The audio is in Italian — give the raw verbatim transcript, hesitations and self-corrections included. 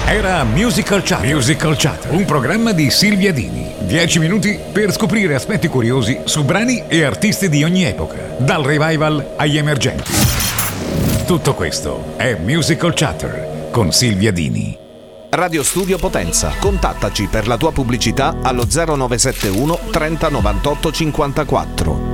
Era Musical Chatter. Musical Chatter, un programma di Silvia Dini. Dieci minuti per scoprire aspetti curiosi su brani e artisti di ogni epoca, dal revival agli emergenti. Tutto questo è Musical Chatter con Silvia Dini. Radio Studio Potenza. Contattaci per la tua pubblicità allo zero nove sette uno trenta novantotto cinquantaquattro.